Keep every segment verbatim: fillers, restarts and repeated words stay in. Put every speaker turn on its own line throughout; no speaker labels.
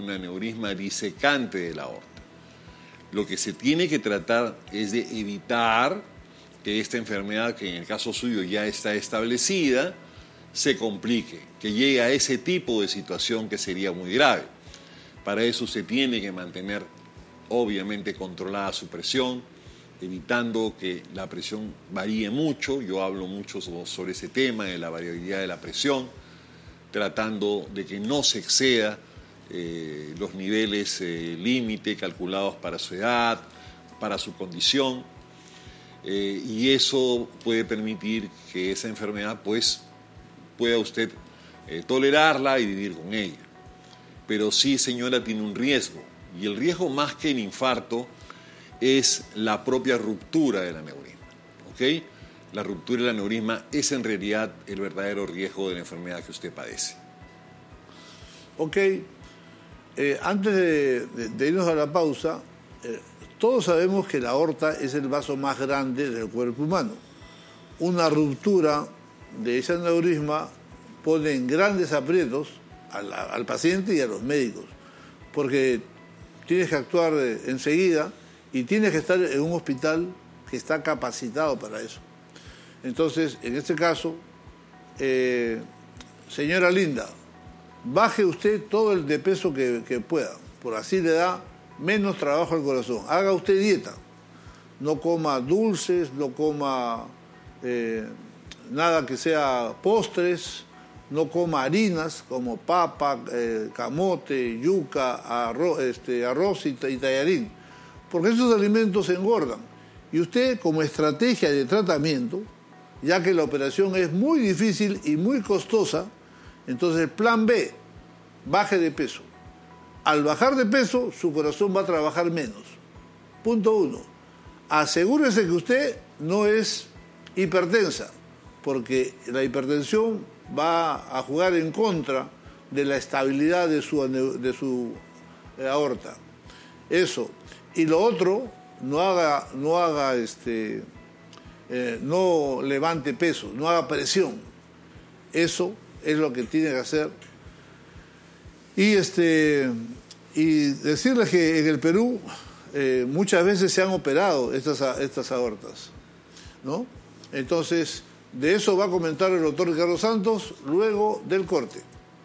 un aneurisma disecante de la aorta. Lo que se tiene que tratar es de evitar que esta enfermedad, que en el caso suyo ya está establecida, se complique, que llegue a ese tipo de situación que sería muy grave. Para eso se tiene que mantener, obviamente, controlada su presión, evitando que la presión varíe mucho. Yo hablo mucho sobre ese tema, de la variabilidad de la presión, tratando de que no se exceda eh, los niveles eh, límite calculados para su edad, para su condición, eh, y eso puede permitir que esa enfermedad pues pueda usted eh, tolerarla y vivir con ella. Pero sí, señora, tiene un riesgo, y el riesgo más que el infarto es la propia ruptura del aneurisma, ¿ok? La ruptura del aneurisma es en realidad el verdadero riesgo de la enfermedad que usted padece.
Ok, eh, antes de, de, de irnos a la pausa, eh, todos sabemos que la aorta es el vaso más grande del cuerpo humano. Una ruptura de ese aneurisma pone en grandes aprietos al, al paciente y a los médicos, porque tienes que actuar enseguida y tienes que estar en un hospital que está capacitado para eso. Entonces, en este caso, eh, señora Linda, baje usted todo el de peso que, que pueda, por así le da menos trabajo al corazón. Haga usted dieta, no coma dulces, no coma eh, nada que sea postres, no coma harinas como papa, eh, camote, yuca, arroz, este, arroz y, y tallarín, porque esos alimentos engordan. Y usted, como estrategia de tratamiento, ya que la operación es muy difícil y muy costosa, entonces plan B, baje de peso. Al bajar de peso, su corazón va a trabajar menos. Punto uno. Asegúrese que usted no es hipertensa, porque la hipertensión va a jugar en contra de la estabilidad de su, de su aorta. Eso. Y lo otro, no haga, no haga este, eh, no levante peso, no haga presión. Eso es lo que tiene que hacer. Y este y decirles que en el Perú eh, muchas veces se han operado estas, estas aortas, ¿no? Entonces, de eso va a comentar el doctor Ricardo Santos luego del corte.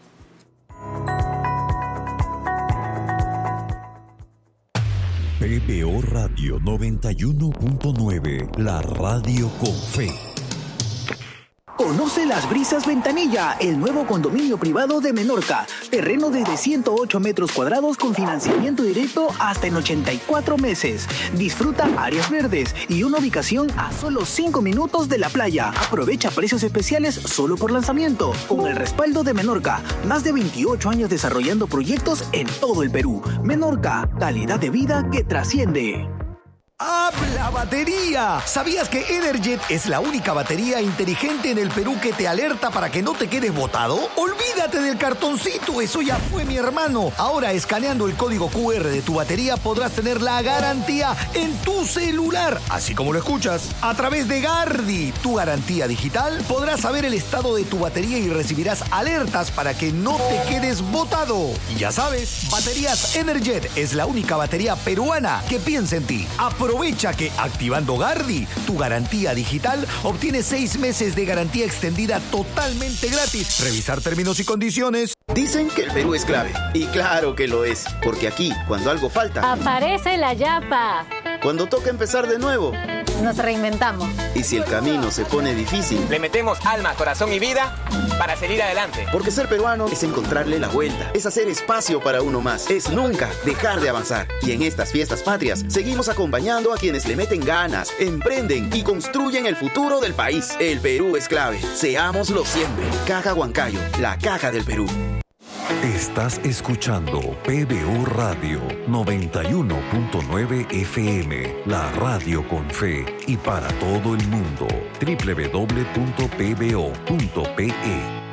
P B O Radio noventa y uno punto nueve, la radio con fe.
Conoce Las Brisas Ventanilla, el nuevo condominio privado de Menorca. Terreno desde ciento ocho metros cuadrados con financiamiento directo hasta en ochenta y cuatro meses. Disfruta áreas verdes y una ubicación a solo cinco minutos de la playa. Aprovecha precios especiales solo por lanzamiento. Con el respaldo de Menorca, más de veintiocho años desarrollando proyectos en todo el Perú. Menorca, calidad de vida que trasciende.
¡Habla batería! ¿Sabías que Energet es la única batería inteligente en el Perú que te alerta para que no te quedes botado? ¡Olvídate del cartoncito! Eso ya fue, mi hermano. Ahora, escaneando el código cu erre de tu batería, podrás tener la garantía en tu celular. Así como lo escuchas. A través de Gardi, tu garantía digital, podrás saber el estado de tu batería y recibirás alertas para que no te quedes botado. Y ya sabes, Baterías Energet es la única batería peruana que piensa en ti. Aprovecha que activando Gardi, tu garantía digital, obtienes seis meses de garantía extendida totalmente gratis. Revisar términos y condiciones.
Dicen que el Perú es clave. Y claro que lo es. Porque aquí, cuando algo falta,
aparece la yapa.
Cuando toca empezar de nuevo,
nos reinventamos.
Y si el camino se pone difícil,
le metemos alma, corazón y vida para seguir adelante.
Porque ser peruano es encontrarle la vuelta, es hacer espacio para uno más, es nunca dejar de avanzar. Y en estas fiestas patrias, seguimos acompañando a quienes le meten ganas, emprenden y construyen el futuro del país. El Perú es clave. Seámoslo siempre. Caja Huancayo, la caja del Perú.
Estás escuchando P B O Radio noventa y uno punto nueve F M, la radio con fe y para todo el mundo. doble u doble u doble u punto p b o punto p e.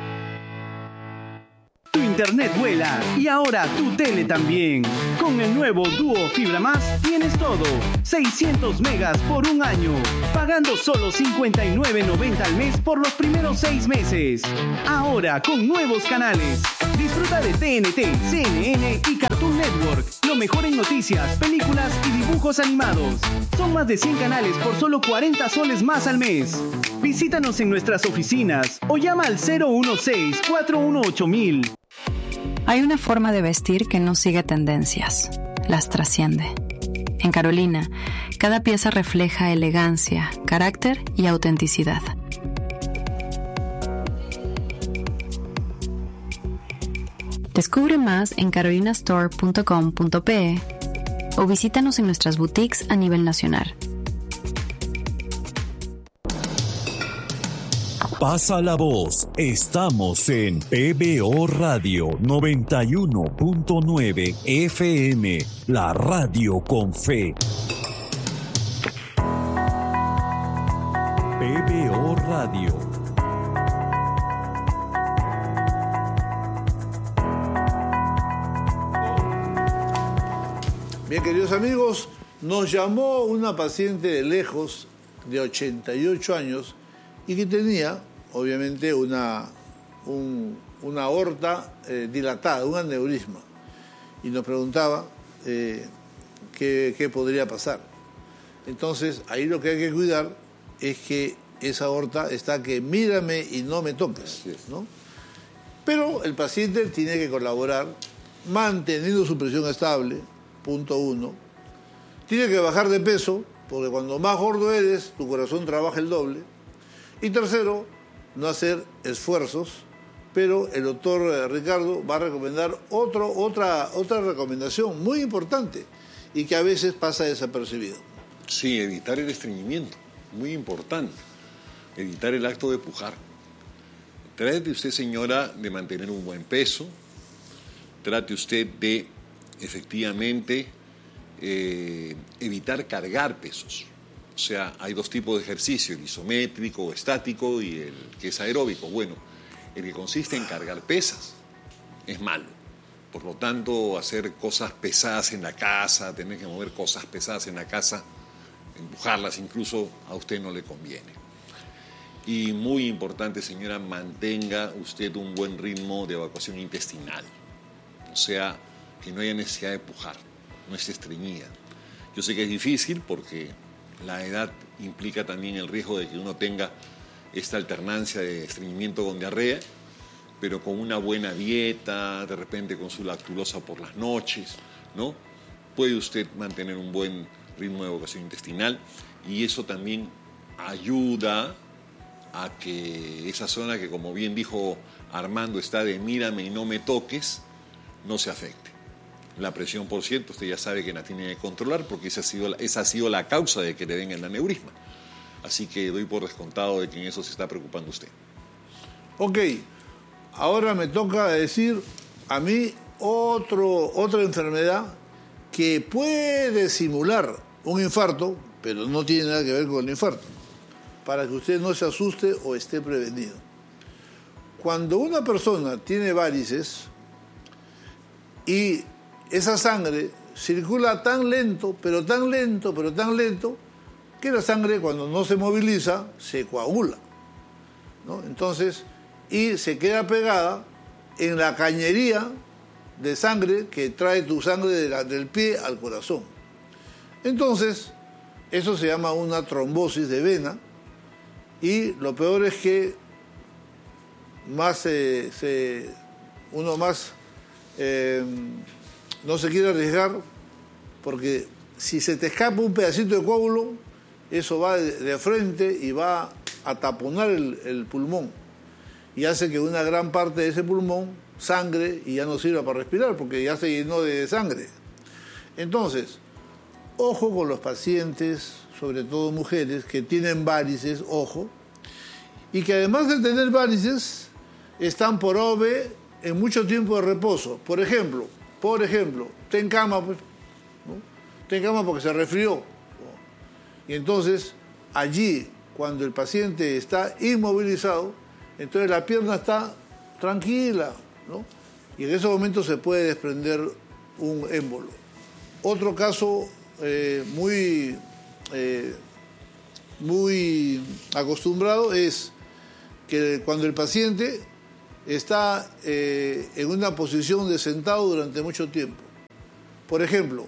Tu internet vuela y ahora tu tele también. Con el nuevo Duo Fibra Más tienes todo. seiscientos megas por un año. Pagando solo cincuenta y nueve noventa al mes por los primeros seis meses. Ahora con nuevos canales. Disfruta de T N T, C N N y Cartoon Network, lo mejor en noticias, películas y dibujos animados. Son más de cien canales por solo cuarenta soles más al mes. Visítanos en nuestras oficinas o llama al cero uno seis, cuatro uno ocho mil.
Hay una forma de vestir que no sigue tendencias, las trasciende. En Carolina, cada pieza refleja elegancia, carácter y autenticidad. Descubre más en carolina store punto com punto pe o visítanos en nuestras boutiques a nivel nacional.
Pasa la voz. Estamos en P B O Radio noventa y uno punto nueve F M, la radio con fe. P B O Radio.
Bien, queridos amigos, nos llamó una paciente de lejos de ochenta y ocho años y que tenía, obviamente, una, un, una aorta eh, dilatada, un aneurisma. Y nos preguntaba eh, qué, qué podría pasar. Entonces, ahí lo que hay que cuidar es que esa aorta está que mírame y no me toques, ¿no? Pero el paciente tiene que colaborar manteniendo su presión estable. Punto uno. Tiene que bajar de peso, porque cuando más gordo eres, tu corazón trabaja el doble. Y tercero, no hacer esfuerzos, pero el doctor Ricardo va a recomendar otro, otra, otra recomendación muy importante y que a veces pasa desapercibido.
Sí, evitar el estreñimiento, muy importante. Evitar el acto de pujar. Trate usted, señora, de mantener un buen peso. Trate usted de efectivamente eh, evitar cargar pesos. O sea, hay dos tipos de ejercicio, el isométrico o estático y el que es aeróbico. Bueno, el que consiste en cargar pesas es malo. Por lo tanto, hacer cosas pesadas en la casa, tener que mover cosas pesadas en la casa, empujarlas incluso, a usted no le conviene. Y muy importante, señora, mantenga usted un buen ritmo de evacuación intestinal. O sea, que no haya necesidad de pujar, no esté estreñida. Yo sé que es difícil porque la edad implica también el riesgo de que uno tenga esta alternancia de estreñimiento con diarrea, pero con una buena dieta, de repente con su lactulosa por las noches, ¿no? Puede usted mantener un buen ritmo de evacuación intestinal y eso también ayuda a que esa zona que, como bien dijo Armando, está de mírame y no me toques, no se afecte. La presión, por cierto, usted ya sabe que la tiene que controlar porque esa ha sido, esa ha sido la causa de que le venga el aneurisma. Así que doy por descontado de que en eso se está preocupando usted.
Ok, ahora me toca decir a mí otro, otra enfermedad que puede simular un infarto, pero no tiene nada que ver con el infarto, para que usted no se asuste o esté prevenido. Cuando una persona tiene varices y esa sangre circula tan lento, pero tan lento, pero tan lento, que la sangre cuando no se moviliza se coagula, ¿no? Entonces, y se queda pegada en la cañería de sangre que trae tu sangre de la, del pie al corazón. Entonces, eso se llama una trombosis de vena y lo peor es que más eh, se, uno más eh, no se quiere arriesgar porque si se te escapa un pedacito de coágulo, eso va de, de frente y va a taponar el, el pulmón y hace que una gran parte de ese pulmón sangre y ya no sirva para respirar porque ya se llenó de sangre. Entonces, ojo con los pacientes, sobre todo mujeres, que tienen varices, ojo, y que además de tener varices, están por O B en mucho tiempo de reposo. Por ejemplo, por ejemplo, está en cama, pues, ¿no? Está en cama porque se resfrió, ¿no? Y entonces, allí, cuando el paciente está inmovilizado, entonces la pierna está tranquila, ¿no? Y en ese momento se puede desprender un émbolo. Otro caso eh, muy, eh, muy acostumbrado es que cuando el paciente está eh, en una posición de sentado durante mucho tiempo. Por ejemplo,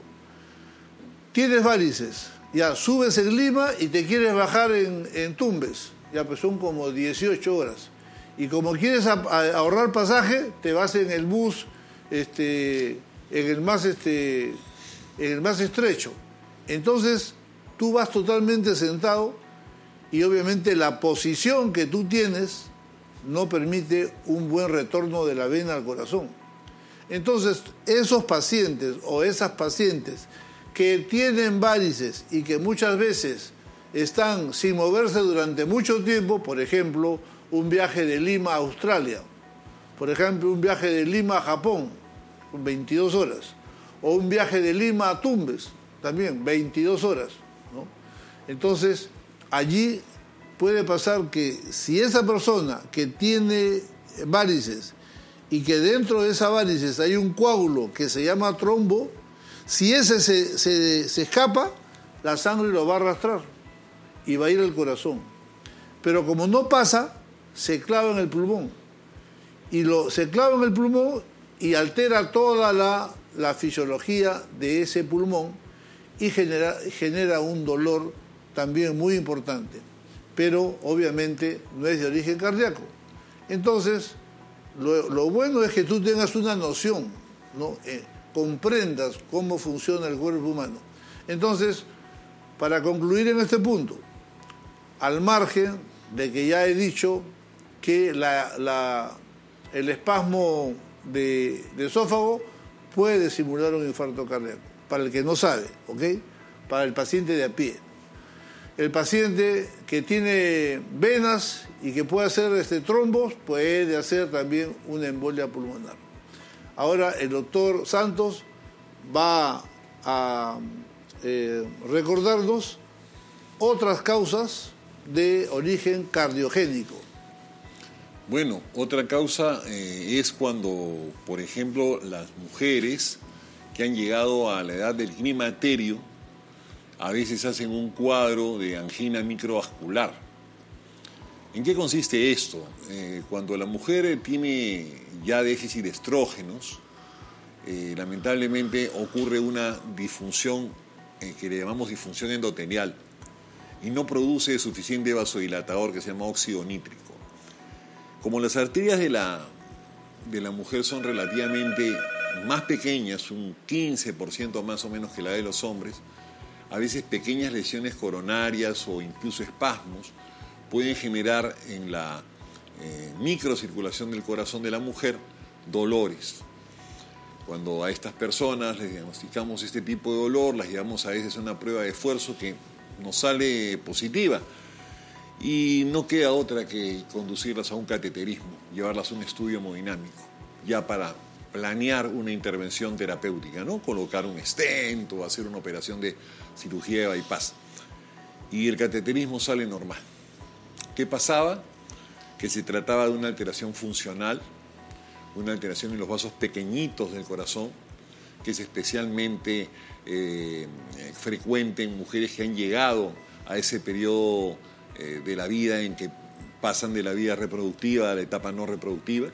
tienes varices, ya subes en Lima y te quieres bajar en, en Tumbes, ya pues son como dieciocho horas. Y como quieres a, a ahorrar pasaje, te vas en el bus, este, en el más, este, en el más estrecho. Entonces, tú vas totalmente sentado y obviamente la posición que tú tienes no permite un buen retorno de la vena al corazón. Entonces, esos pacientes o esas pacientes que tienen varices y que muchas veces están sin moverse durante mucho tiempo, por ejemplo, un viaje de Lima a Australia, por ejemplo, un viaje de Lima a Japón, veintidós horas, o un viaje de Lima a Tumbes, también veintidós horas, ¿no? Entonces, allí puede pasar que si esa persona que tiene varices y que dentro de esa varices hay un coágulo que se llama trombo, si ese se, se, se escapa, la sangre lo va a arrastrar y va a ir al corazón. Pero como no pasa, se clava en el pulmón. Y lo, se clava en el pulmón y altera toda la, la fisiología de ese pulmón y genera, genera un dolor también muy importante. Pero obviamente no es de origen cardíaco. Entonces, lo, lo bueno es que tú tengas una noción, ¿no? Eh, comprendas cómo funciona el cuerpo humano. Entonces, para concluir en este punto, al margen de que ya he dicho que la, la, el espasmo de, de esófago puede simular un infarto cardíaco, para el que no sabe, ¿ok? Para el paciente de a pie. El paciente que tiene venas y que puede hacer este, trombos, puede hacer también una embolia pulmonar. Ahora el doctor Santos va a eh, recordarnos otras causas de origen cardiogénico.
Bueno, otra causa eh, es cuando, por ejemplo, las mujeres que han llegado a la edad del climaterio a veces hacen un cuadro de angina microvascular. ¿En qué consiste esto? Eh, cuando la mujer tiene ya déficit de estrógenos, eh, lamentablemente ocurre una disfunción eh, que le llamamos disfunción endotelial y no produce suficiente vasodilatador que se llama óxido nítrico. Como las arterias de la, de la mujer son relativamente más pequeñas, un quince por ciento más o menos que la de los hombres, a veces pequeñas lesiones coronarias o incluso espasmos pueden generar en la eh, microcirculación del corazón de la mujer dolores. Cuando a estas personas les diagnosticamos este tipo de dolor, las llevamos a veces a una prueba de esfuerzo que nos sale positiva y no queda otra que conducirlas a un cateterismo, llevarlas a un estudio hemodinámico, ya para planear una intervención terapéutica, ¿no? Colocar un stent o hacer una operación de cirugía de bypass. Y el cateterismo sale normal. ¿Qué pasaba? Que se trataba de una alteración funcional, una alteración en los vasos pequeñitos del corazón, que es especialmente eh, frecuente en mujeres que han llegado a ese periodo eh, de la vida en que pasan de la vida reproductiva a la etapa no reproductiva,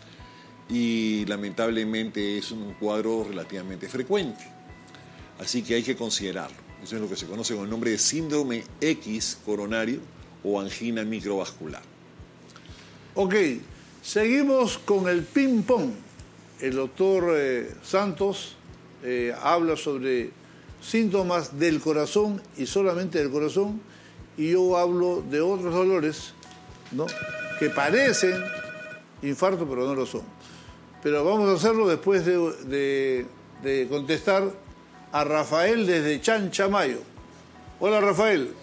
y lamentablemente es un cuadro relativamente frecuente. Así que hay que considerarlo. Eso es lo que se conoce con el nombre de síndrome X coronario o angina microvascular.
Ok, seguimos con el ping-pong. El doctor eh, Santos eh, habla sobre síntomas del corazón y solamente del corazón, y yo hablo de otros dolores, ¿no?, que parecen infarto pero no lo son. Pero vamos a hacerlo después de, de, de contestar a Rafael desde Chanchamayo. Hola, Rafael.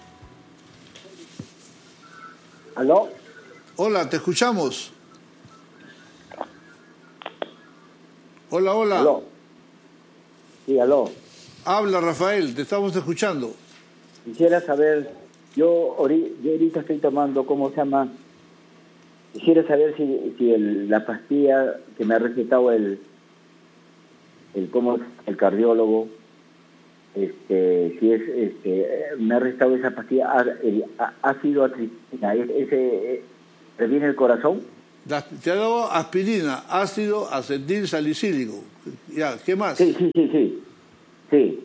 ¿Aló?
Hola, te escuchamos. Hola, hola.
¿Aló? Sí, aló.
Habla, Rafael, te estamos escuchando.
Quisiera saber, yo, yo ahorita estoy tomando, ¿cómo se llama? Quisiera saber si, si el, la pastilla que me ha recetado el, el, ¿cómo, el cardiólogo, este, si es, este, me ha recetado esa pastilla, el ácido atriptina, ¿ese previene el corazón?
Te ha dado aspirina, ácido acetil salicílico. Ya, ¿qué más?
Sí, sí, sí, sí. Sí.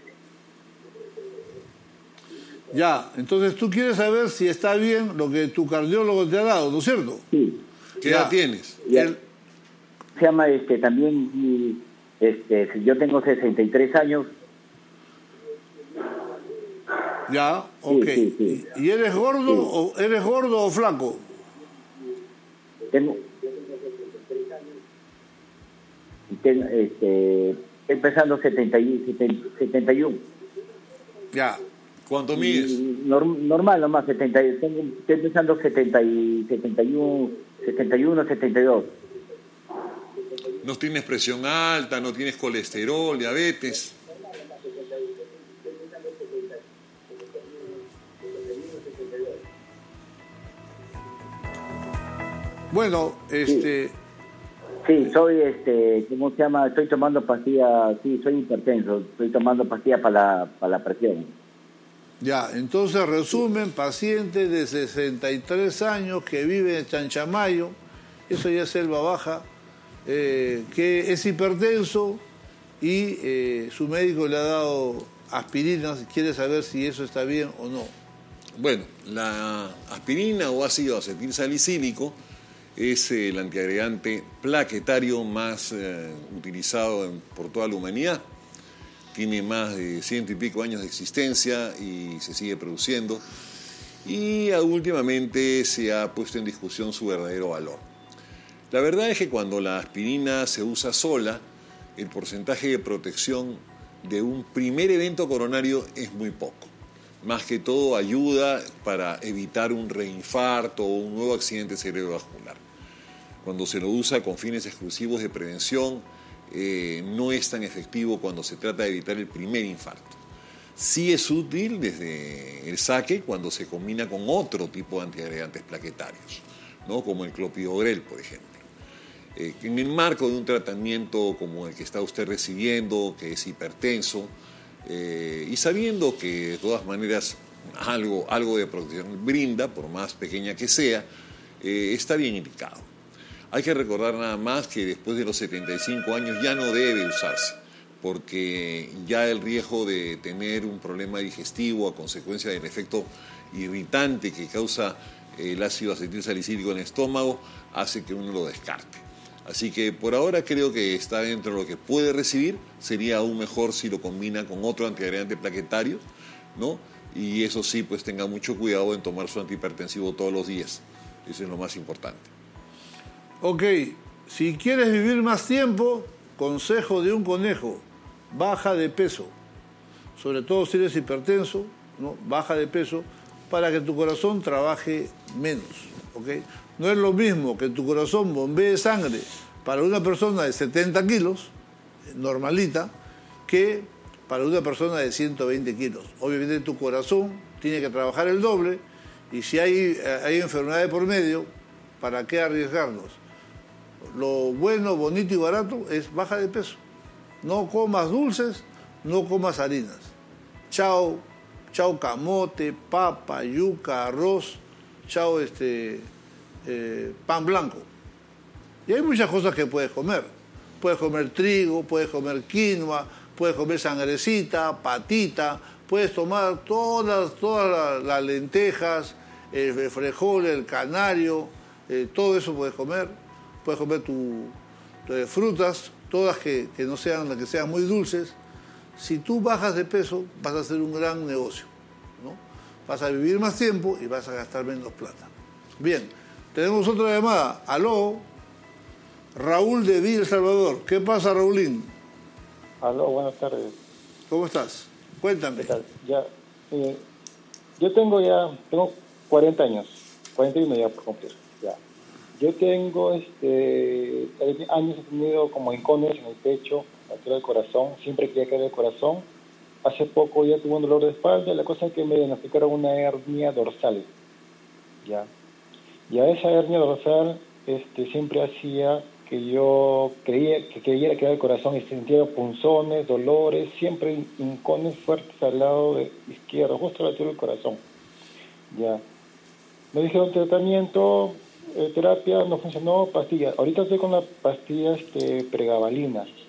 Ya, entonces tú quieres saber si está bien lo que tu cardiólogo te ha dado, ¿no es cierto?
Sí.
¿Qué edad tienes?
Ya. El... Se llama, este, también, este, yo tengo sesenta y tres años.
Ya, ok.
Sí, sí, sí.
¿Y eres gordo,
sí.
o eres gordo o flaco?
Tengo, tengo este, estoy pesando setenta y uno.
Ya.
¿Cuánto mides?
Norm, normal nomás, setenta, tengo, estoy pesando setenta y, setenta y uno, setenta y uno, setenta y dos.
¿No tienes presión alta, no tienes colesterol, diabetes?
Bueno, este...
Sí, sí, soy, este, ¿cómo se llama? Estoy tomando pastillas, sí, soy hipertenso, estoy tomando pastillas para la, para la presión.
Ya, entonces resumen, paciente de sesenta y tres años que vive en Chanchamayo, eso ya es selva baja, eh, que es hipertenso y eh, su médico le ha dado aspirinas, quiere saber si eso está bien o no.
Bueno, la aspirina o ácido acetilsalicílico es el antiagregante plaquetario más eh, utilizado en, por toda la humanidad. Tiene más de ciento y pico años de existencia y se sigue produciendo. Y últimamente se ha puesto en discusión su verdadero valor. La verdad es que cuando la aspirina se usa sola, el porcentaje de protección de un primer evento coronario es muy poco. Más que todo ayuda para evitar un reinfarto o un nuevo accidente cerebrovascular. Cuando se lo usa con fines exclusivos de prevención, eh, no es tan efectivo cuando se trata de evitar el primer infarto. Sí es útil desde el saque cuando se combina con otro tipo de antiagregantes plaquetarios, ¿no? Como el clopidogrel, por ejemplo. Eh, en el marco de un tratamiento como el que está usted recibiendo, que es hipertenso, eh, y sabiendo que de todas maneras algo, algo de protección brinda, por más pequeña que sea, eh, está bien indicado. Hay que recordar nada más que después de los setenta y cinco años ya no debe usarse, porque ya el riesgo de tener un problema digestivo a consecuencia del efecto irritante que causa el ácido acetilsalicílico en el estómago hace que uno lo descarte. Así que por ahora creo que está dentro de lo que puede recibir, sería aún mejor si lo combina con otro antiagregante plaquetario, ¿no? Y eso sí, pues tenga mucho cuidado en tomar su antihipertensivo todos los días, eso es lo más importante.
Ok, si quieres vivir más tiempo, consejo de un conejo, baja de peso. Sobre todo si eres hipertenso, ¿no? Baja de peso para que tu corazón trabaje menos. ¿Okay? No es lo mismo que tu corazón bombee sangre para una persona de setenta kilos, normalita, que para una persona de ciento veinte kilos. Obviamente tu corazón tiene que trabajar el doble y si hay, hay enfermedades por medio, ¿para qué arriesgarnos? Lo bueno, bonito y barato es baja de peso. No comas dulces, no comas harinas. Chao, chao camote, papa, yuca, arroz, chao este, eh, pan blanco. Y hay muchas cosas que puedes comer. Puedes comer trigo, puedes comer quinoa, puedes comer sangrecita, patita, puedes tomar todas, todas las, las lentejas, el frijol, el canario, eh, todo eso puedes comer. Puedes comer tus tu, frutas, todas que, que no sean, que sean muy dulces. Si tú bajas de peso, vas a hacer un gran negocio, ¿no? Vas a vivir más tiempo y vas a gastar menos plata. Bien, tenemos otra llamada. Aló, Raúl de Villa El Salvador. ¿Qué pasa, Raúlín?
Aló, buenas tardes.
¿Cómo estás? Cuéntame.
¿Qué tal? Ya, eh, yo tengo ya, tengo cuarenta años, cuarenta y uno ya por cumplir, ya. Yo tengo, este, años he tenido como hincones en el pecho, altura del corazón, siempre quería caer el corazón. Hace poco ya tuve un dolor de espalda, la cosa es que me diagnosticaron una hernia dorsal, ya. Y a esa hernia dorsal, este, siempre hacía que yo creía que creyera caer el corazón y sentía punzones, dolores, siempre hincones fuertes al lado de izquierdo, justo a la altura del corazón, ya. Me dijeron tratamiento, Eh, terapia, no funcionó, pastillas. Ahorita estoy con la pastilla este, pregabalina,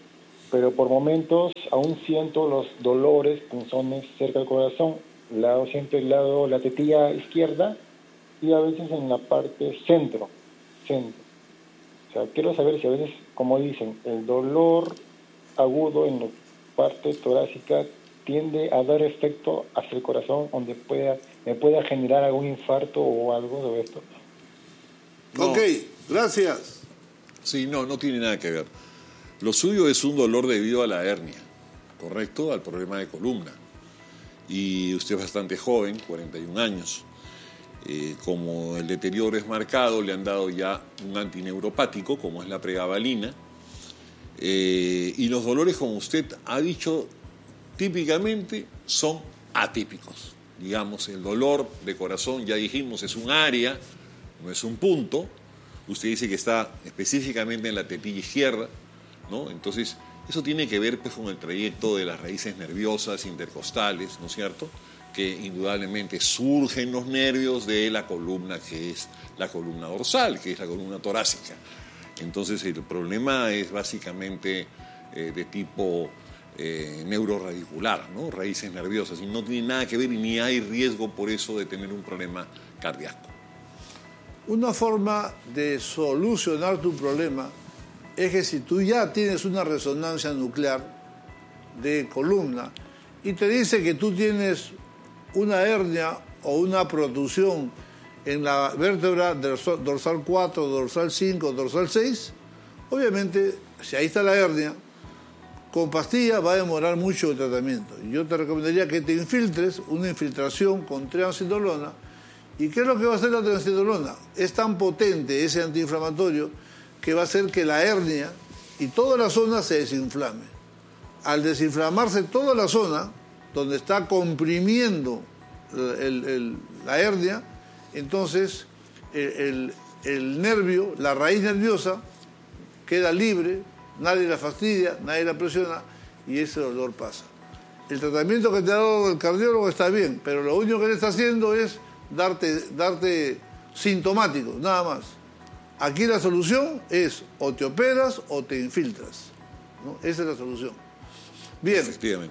pero por momentos aún siento los dolores, punzones cerca del corazón. Lado, siento el lado, la tetilla izquierda y a veces en la parte centro, centro. O sea, quiero saber si a veces, como dicen, el dolor agudo en la parte torácica tiende a dar efecto hacia el corazón, donde pueda, me pueda generar algún infarto o algo sobre esto.
No. Ok, gracias.
Sí, no, no tiene nada que ver. Lo suyo es un dolor debido a la hernia, ¿correcto? Al problema de columna. Y usted es bastante joven, cuarenta y un años. Eh, como el deterioro es marcado, le han dado ya un antineuropático, como es la pregabalina. Eh, y los dolores, como usted ha dicho, típicamente son atípicos. Digamos, el dolor de corazón, ya dijimos, es un área, no es un punto. Usted dice que está específicamente en la tetilla izquierda, ¿no? Entonces, eso tiene que ver pues, con el trayecto de las raíces nerviosas intercostales, ¿no es cierto?, que indudablemente surgen los nervios de la columna, que es la columna dorsal, que es la columna torácica. Entonces, el problema es básicamente eh, de tipo eh, neuroradicular, ¿no?, raíces nerviosas, y no tiene nada que ver y ni hay riesgo por eso de tener un problema cardíaco.
Una forma de solucionar tu problema es que si tú ya tienes una resonancia nuclear de columna y te dice que tú tienes una hernia o una protusión en la vértebra dorsal cuatro, dorsal cinco, dorsal seis, obviamente, si ahí está la hernia, con pastillas va a demorar mucho el tratamiento. Yo te recomendaría que te infiltres una infiltración con triamcinolona. ¿Y qué es lo que va a hacer la triamcinolona? Es tan potente ese antiinflamatorio que va a hacer que la hernia y toda la zona se desinflame. Al desinflamarse toda la zona, donde está comprimiendo el, el, la hernia, entonces el, el, el nervio, la raíz nerviosa, queda libre, nadie la fastidia, nadie la presiona y ese dolor pasa. El tratamiento que te ha dado el cardiólogo está bien, pero lo único que le está haciendo es darte, darte sintomáticos, nada más. Aquí la solución es o te operas o te infiltras, ¿no? Esa es la solución. Bien.
Efectivamente.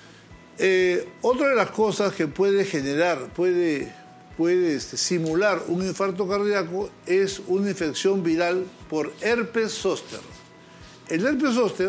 Eh, otra de las cosas que puede generar, puede, puede este, simular un infarto cardíaco es una infección viral por herpes zóster. El herpes zóster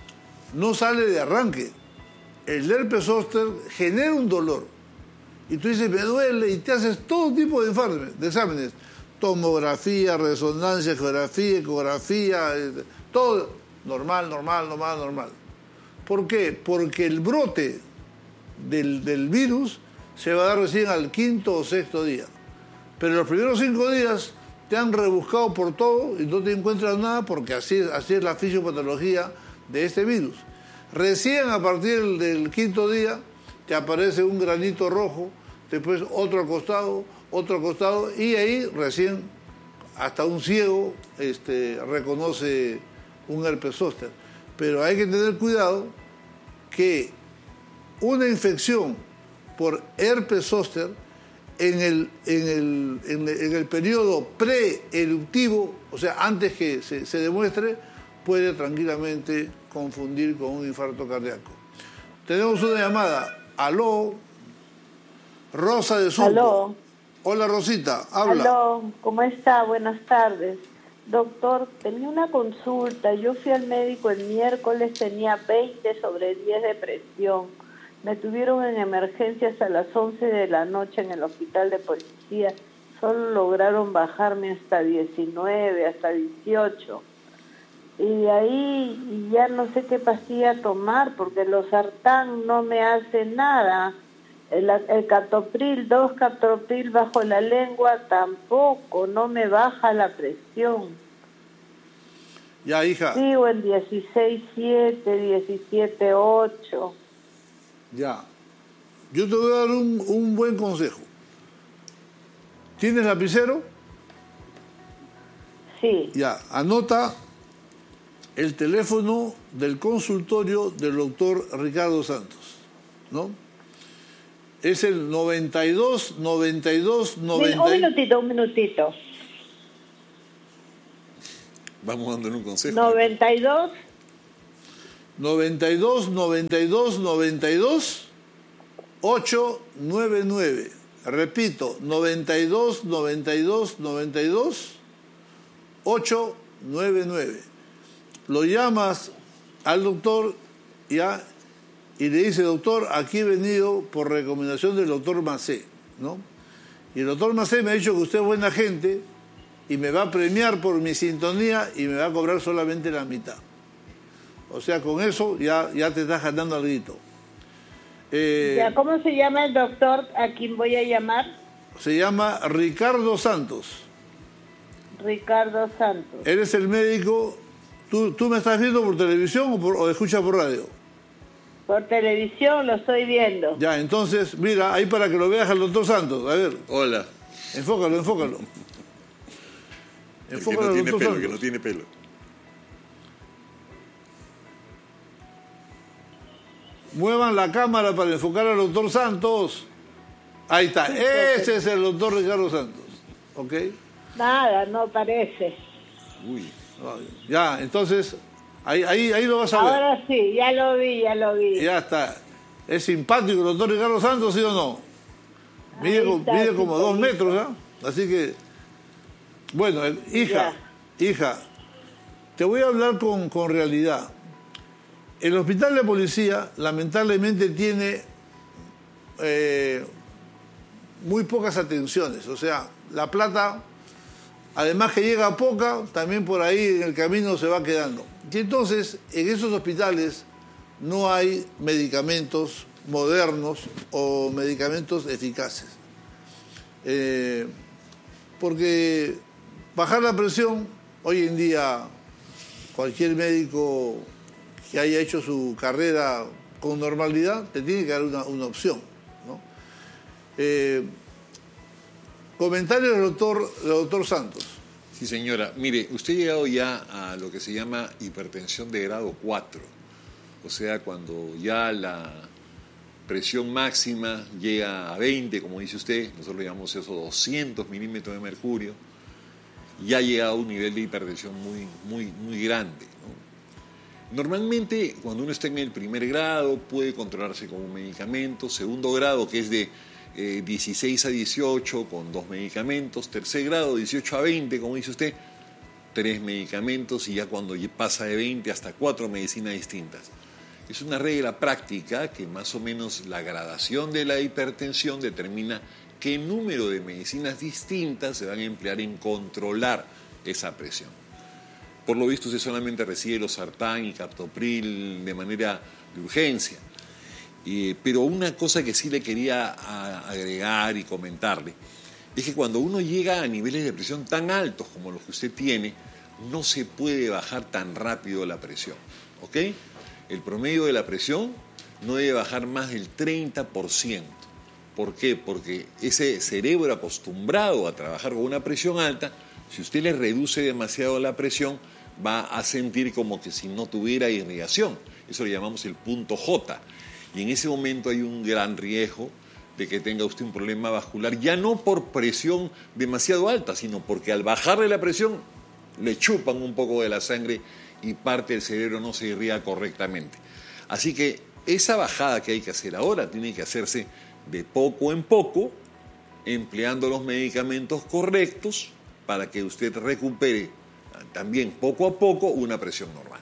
no sale de arranque. El herpes zóster genera un dolor. Y tú dices, me duele, y te haces todo tipo de, infartos, de exámenes. Tomografía, resonancia, geografía, ecografía, todo normal, normal, normal, normal. ¿Por qué? Porque el brote del, del virus se va a dar recién al quinto o sexto día. Pero los primeros cinco días te han rebuscado por todo y no te encuentras nada porque así, así es la fisiopatología de este virus. Recién a partir del, del quinto día te aparece un granito rojo, después otro al costado, otro al costado, y ahí recién hasta un ciego este, reconoce un herpes zóster. Pero hay que tener cuidado que una infección por herpes zóster en el, en el, en el, en el periodo pre-eruptivo, o sea, antes que se, se demuestre, puede tranquilamente confundir con un infarto cardíaco. Tenemos una llamada. Aló, Rosa de Surco.
Aló.
Hola, Rosita, habla.
Aló, ¿cómo está? Buenas tardes. Doctor, tenía una consulta. Yo fui al médico el miércoles, tenía veinte sobre diez de presión. Me tuvieron en emergencias a las once de la noche en el hospital de policía. Solo lograron bajarme hasta diecinueve, hasta dieciocho. Y de ahí ya no sé qué pastilla tomar porque el losartán no me hace nada. El, el captopril, dos captopril bajo la lengua tampoco, no me baja la presión.
Ya, hija.
Sigo en dieciséis siete, diecisiete ocho.
Ya. Yo te voy a dar un, un buen consejo. ¿Tienes lapicero?
Sí.
Ya, anota el teléfono del consultorio del doctor Ricardo Santos, ¿no? Es el noventa y dos, noventa y dos, noventa.
Un minutito, un minutito.
Vamos dándole un consejo.
noventa y dos.
noventa y dos, noventa y dos, noventa y dos, ocho nueve nueve. Repito, noventa y dos, noventa y dos, noventa y dos, ocho nueve nueve. Lo llamas al doctor ya y le dice, doctor, aquí he venido por recomendación del doctor Macé, ¿no? Y el doctor Macé me ha dicho que usted es buena gente y me va a premiar por mi sintonía y me va a cobrar solamente la mitad. O sea, con eso ya, ya te estás ganando algo. Eh,
ya, ¿cómo se llama el doctor a quien voy a llamar?
Se llama Ricardo Santos.
Ricardo Santos.
Eres el médico. ¿Tú, tú me estás viendo por televisión o, por, o escuchas por radio?
Por televisión lo estoy viendo.
Ya, entonces, mira, ahí para que lo veas al doctor Santos. A ver.
Hola.
Enfócalo, enfócalo.
El enfócalo que no tiene pelo, Santos. que no tiene pelo.
Muevan la cámara para enfocar al doctor Santos. Ahí está. Ese es el doctor Ricardo Santos. ¿Ok?
Nada, no parece.
Uy. Ya, entonces, ahí, ahí, ahí lo vas a ver.
Ahora sí, ya lo vi, ya lo vi.
Ya está. ¿Es simpático el doctor Ricardo Santos, sí o no? Mide, está, mide como dos metros, ¿ah? ¿eh? Así que, bueno, el, hija, ya. hija, te voy a hablar con, con realidad. El hospital de policía, lamentablemente, tiene eh, muy pocas atenciones. O sea, la plata, además que llega poca, también por ahí en el camino se va quedando. Y entonces, en esos hospitales no hay medicamentos modernos o medicamentos eficaces. Eh, porque bajar la presión, hoy en día, cualquier médico que haya hecho su carrera con normalidad, te tiene que dar una, una opción, ¿no? Eh, comentario del doctor, del doctor Santos.
Sí, señora. Mire, usted ha llegado ya a lo que se llama hipertensión de grado cuatro. O sea, cuando ya la presión máxima llega a veinte, como dice usted, nosotros le llamamos eso doscientos milímetros de mercurio, ya ha llegado a un nivel de hipertensión muy, muy, muy grande, ¿no? Normalmente, cuando uno está en el primer grado, puede controlarse con un medicamento. Segundo grado, que es de eh, dieciséis a dieciocho, con dos medicamentos. Tercer grado, dieciocho a veinte, como dice usted, tres medicamentos. Y ya cuando pasa de veinte hasta cuatro medicinas distintas. Es una regla práctica que más o menos la gradación de la hipertensión determina qué número de medicinas distintas se van a emplear en controlar esa presión. Por lo visto, usted solamente recibe los Sartán y Captopril de manera de urgencia. Eh, pero una cosa que sí le quería a, agregar y comentarle es que cuando uno llega a niveles de presión tan altos como los que usted tiene, no se puede bajar tan rápido la presión, ¿ok? El promedio de la presión no debe bajar más del treinta por ciento. ¿Por qué? Porque ese cerebro acostumbrado a trabajar con una presión alta, si usted le reduce demasiado la presión, va a sentir como que si no tuviera irrigación. Eso le llamamos el punto J. Y en ese momento hay un gran riesgo de que tenga usted un problema vascular, ya no por presión demasiado alta, sino porque al bajarle la presión le chupan un poco de la sangre y parte del cerebro no se irriga correctamente. Así que esa bajada que hay que hacer ahora tiene que hacerse de poco en poco, empleando los medicamentos correctos para que usted recupere también poco a poco una presión normal.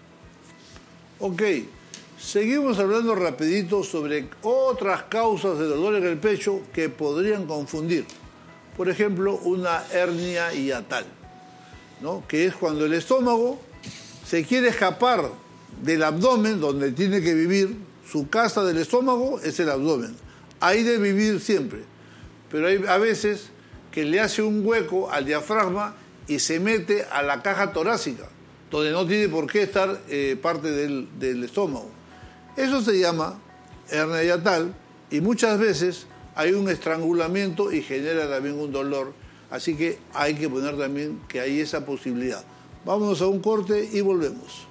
Ok, seguimos hablando rapidito sobre otras causas de dolor en el pecho que podrían confundir. Por ejemplo, una hernia hiatal, ¿no? Que es cuando el estómago se quiere escapar del abdomen, donde tiene que vivir. Su casa del estómago es el abdomen. Ahí debe vivir siempre. Pero hay a veces que le hace un hueco al diafragma y se mete a la caja torácica, donde no tiene por qué estar eh, parte del, del estómago. Eso se llama hernia hiatal y muchas veces hay un estrangulamiento y genera también un dolor. Así que hay que poner también que hay esa posibilidad. Vámonos a un corte y volvemos.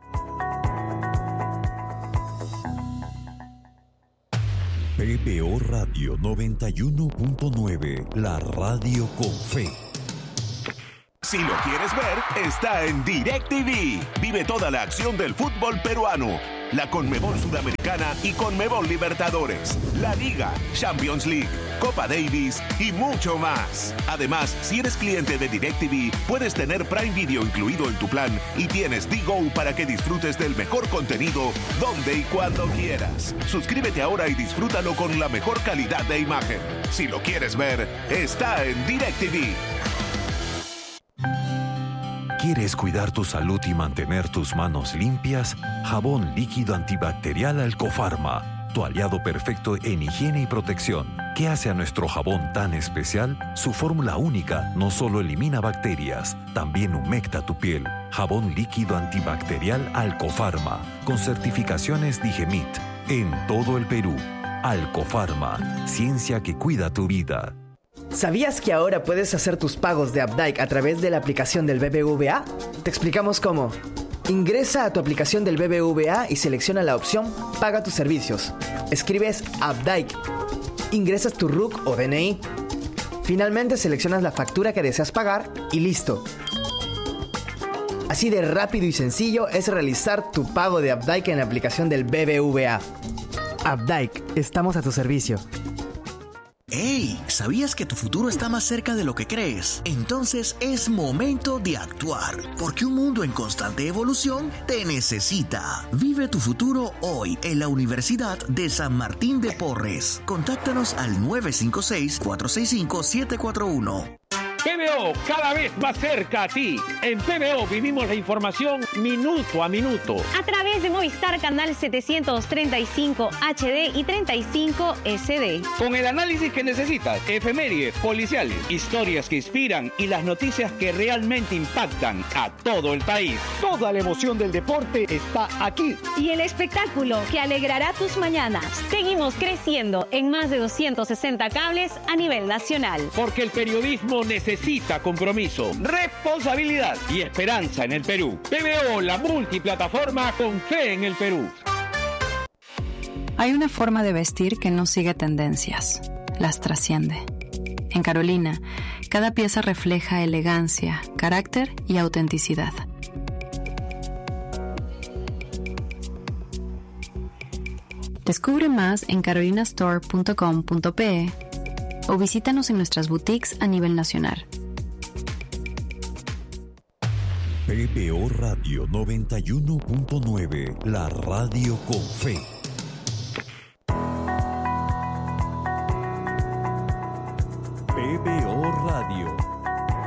P B O Radio noventa y uno punto nueve, la radio con fe.
Si lo quieres ver, está en DirecTV. Vive toda la acción del fútbol peruano, la Conmebol Sudamericana y Conmebol Libertadores, la Liga, Champions League, Copa Davis y mucho más. Además, si eres cliente de DirecTV, puedes tener Prime Video incluido en tu plan y tienes D-Go para que disfrutes del mejor contenido donde y cuando quieras. Suscríbete ahora y disfrútalo con la mejor calidad de imagen. Si lo quieres ver, está en DirecTV.
¿Quieres cuidar tu salud y mantener tus manos limpias? Jabón líquido antibacterial Alcofarma, tu aliado perfecto en higiene y protección. ¿Qué hace a nuestro jabón tan especial? Su fórmula única no solo elimina bacterias, también humecta tu piel. Jabón líquido antibacterial Alcofarma, con certificaciones Digemit, en todo el Perú. Alcofarma, ciencia que cuida tu vida.
¿Sabías que ahora puedes hacer tus pagos de Updike a través de la aplicación del B B V A? Te explicamos cómo. Ingresa a tu aplicación del B B V A y selecciona la opción Paga tus servicios. Escribes Updike. Ingresas tu R U C o D N I. Finalmente seleccionas la factura que deseas pagar y listo. Así de rápido y sencillo es realizar tu pago de Updike en la aplicación del B B V A. Updike, estamos a tu servicio.
¡Hey! ¿Sabías que tu futuro está más cerca de lo que crees? Entonces es momento de actuar, porque un mundo en constante evolución te necesita. Vive tu futuro hoy en la Universidad de San Martín de Porres. Contáctanos al nueve cinco seis, cuatro seis cinco, siete cuatro uno.
P B O, cada vez más cerca a ti. En P B O vivimos la información minuto a minuto.
A través de Movistar Canal setecientos treinta y cinco H D y treinta y cinco S D.
Con el análisis que necesitas, efemérides, policiales, historias que inspiran y las noticias que realmente impactan a todo el país. Toda la emoción del deporte está aquí.
Y el espectáculo que alegrará tus mañanas. Seguimos creciendo en más de doscientos sesenta cables a nivel nacional.
Porque el periodismo necesita Necesita compromiso, responsabilidad y esperanza en el Perú. P B O, la multiplataforma con fe en el Perú.
Hay una forma de vestir que no sigue tendencias, las trasciende. En Carolina, cada pieza refleja elegancia, carácter y autenticidad. Descubre más en carolina store punto com punto pe o visítanos en nuestras boutiques a nivel nacional.
P B O Radio noventa y uno punto nueve, la radio con fe.